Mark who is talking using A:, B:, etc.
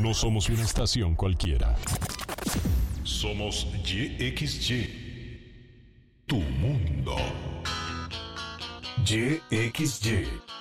A: No somos una estación cualquiera. Somos YXY. Tu mundo. YXY.